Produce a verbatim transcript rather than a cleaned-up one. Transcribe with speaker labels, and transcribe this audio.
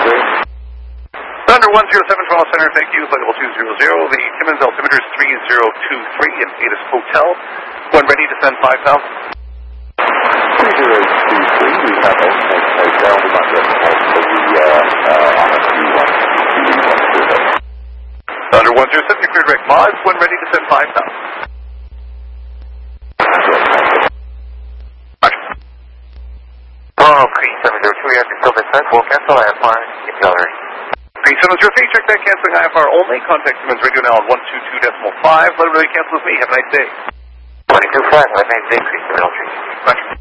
Speaker 1: Thunder one zero seven, Toronto Center, thank you. Flight level two zero zero. The Timmins altimeter is three zero two three and Atis Hotel. When ready to send five thousand.
Speaker 2: three zero two three, we have a hotel. We might get the uh, uh, on a Q one, Q one zero.
Speaker 1: Thunder one zero seven, you cleared direct Moz. When ready to send five thousand.
Speaker 3: Toronto three seven zero two, you have to still descent. We'll cancel I F R. Accelerate.
Speaker 1: three seven zero three, check back canceling I F R only. Contact Siemens Radio now on one two two point five. Let it really cancel with me. Have a nice day.
Speaker 3: twenty-two flat, have a nice day, three seven zero three.
Speaker 1: Bye.